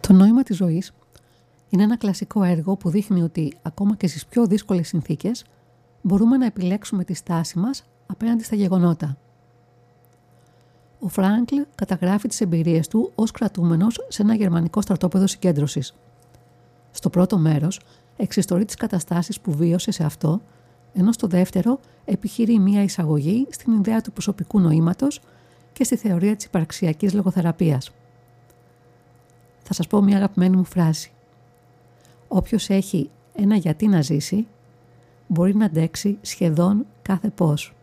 Το νόημα της ζωής είναι ένα κλασικό έργο που δείχνει ότι ακόμα και στις πιο δύσκολες συνθήκες μπορούμε να επιλέξουμε τη στάση μας απέναντι στα γεγονότα. Ο Φράγκλ καταγράφει τις εμπειρίες του ως κρατούμενος σε ένα γερμανικό στρατόπεδο συγκέντρωσης. Στο πρώτο μέρος εξιστορεί τις καταστάσεις που βίωσε σε αυτό, ενώ στο δεύτερο επιχειρεί μία εισαγωγή στην ιδέα του προσωπικού νοήματος και στη θεωρία της υπαρξιακής λογοθεραπείας. Θα σας πω μια αγαπημένη μου φράση. Όποιος έχει ένα γιατί να ζήσει, μπορεί να αντέξει σχεδόν κάθε πώς.